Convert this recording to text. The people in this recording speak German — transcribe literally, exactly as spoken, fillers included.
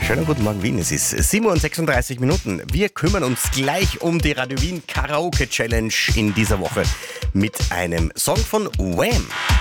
Schönen guten Morgen Wien, es ist sieben Uhr und sechsunddreißig Minuten. Wir kümmern uns gleich um die Radio Wien Karaoke Challenge in dieser Woche mit einem Song von Wham!